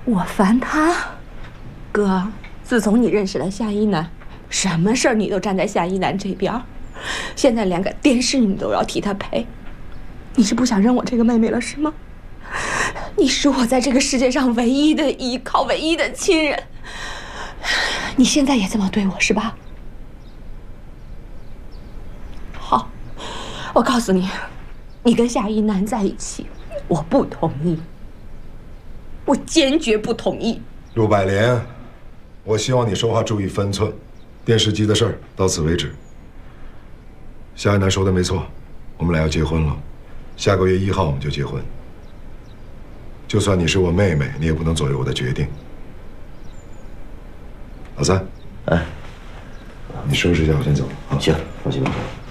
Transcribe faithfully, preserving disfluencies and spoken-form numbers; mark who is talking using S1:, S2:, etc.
S1: 我烦他，哥，自从你认识了夏一楠，什么事儿你都站在夏一楠这边，现在连个电视你都要替他赔，你是不想认我这个妹妹了是吗？你是我在这个世界上唯一的依靠，唯一的亲人，你现在也这么对我是吧？好，我告诉你，你跟夏一楠在一起，我不同意。我坚决不同意。
S2: 陆百莲，我希望你说话注意分寸。电视机的事儿到此为止。夏一楠说的没错，我们俩要结婚了，下个月一号我们就结婚。就算你是我妹妹，你也不能左右我的决定。老三，
S3: 哎，
S2: 你收拾一下，我先走。
S3: 行，放心吧。